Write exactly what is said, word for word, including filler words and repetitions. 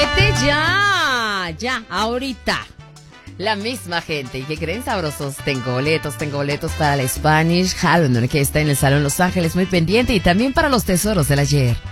Vete ya, ya, ahorita. La misma gente. ¿Y qué creen, sabrosos? Tengo boletos, tengo boletos para la Spanish Halloween, que está en el Salón Los Ángeles, muy pendiente. Y también para los tesoros del ayer.